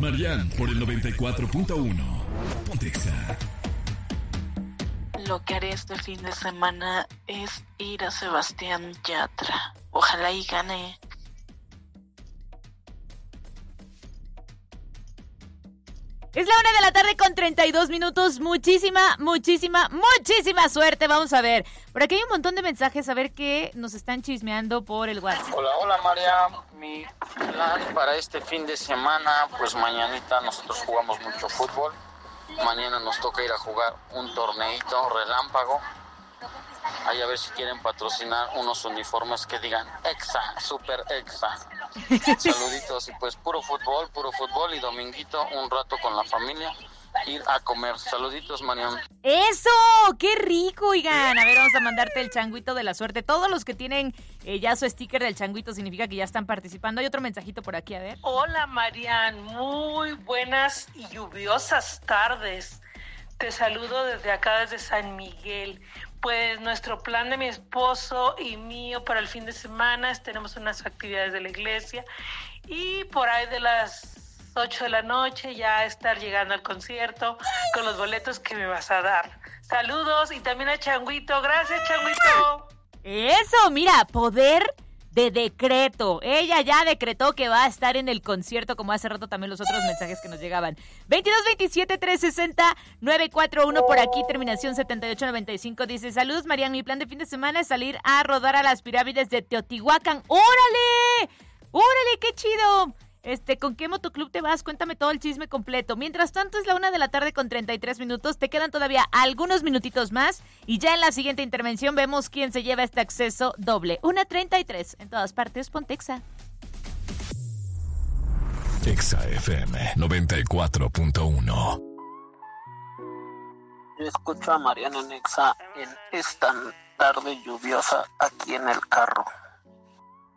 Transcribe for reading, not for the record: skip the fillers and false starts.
Marian por el 94.1. Pontexa. Lo que haré este fin de semana es ir a Sebastián Yatra. Ojalá y gane. Es la 1:32 p.m. Muchísima suerte. Vamos a ver. Por aquí hay un montón de mensajes. A ver qué nos están chismeando por el WhatsApp. Hola María. Mi plan para este fin de semana, pues mañanita nosotros jugamos mucho fútbol. Mañana nos toca ir a jugar un torneito relámpago. Ahí a ver si quieren patrocinar unos uniformes que digan Exa, Super Exa. Saluditos y pues puro fútbol y dominguito un rato con la familia, ir a comer. Saluditos, Marian. ¡Eso! ¡Qué rico, oigan! A ver, vamos a mandarte el changuito de la suerte. Todos los que tienen ya su sticker del changuito significa que ya están participando. Hay otro mensajito por aquí, a ver. Hola, Marian. Muy buenas y lluviosas tardes. Te saludo desde acá, desde San Miguel. Pues nuestro plan de mi esposo y mío para el fin de semana es tenemos unas actividades de la iglesia y por ahí de las 8 de la noche ya estar llegando al concierto con los boletos que me vas a dar. Saludos y también a Changuito. Gracias, Changuito. Eso, mira, poder de decreto. Ella ya decretó que va a estar en el concierto, como hace rato también los otros mensajes que nos llegaban. 2227-360-941 por aquí, terminación 7895, dice: saludos, Marian, mi plan de fin de semana es salir a rodar a las pirámides de Teotihuacán. ¡Órale! ¡Órale, qué chido! ¿Con qué motoclub te vas? Cuéntame todo el chisme completo. Mientras tanto, es la 1:33 p.m. Te quedan todavía algunos minutitos más. Y ya en la siguiente intervención vemos quién se lleva este acceso doble. 1:33. En todas partes, Pontexa. Exa FM 94.1. Yo escucho a Mariana en Exa en esta tarde lluviosa aquí en el carro.